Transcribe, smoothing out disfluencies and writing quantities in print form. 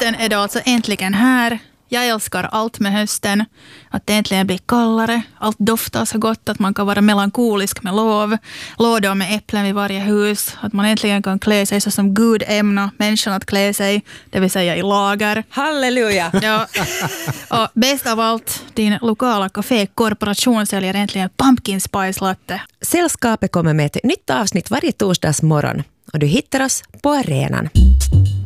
Hösten är då alltså äntligen här. Jag älskar allt med hösten. Att det äntligen blir kallare. Allt doftar så gott att man kan vara melankolisk med lov. Lådor med äpplen vid varje hus. Att man äntligen kan klä sig så som Gud ämnar människan att klä sig. Det vill säga i lager. Halleluja! Ja. Och bäst av allt, din lokala kafékorporation säljer äntligen pumpkin spice latte. Sällskapet kommer med ett nytt avsnitt varje torsdagsmorgon. Och du hittar oss på arenan.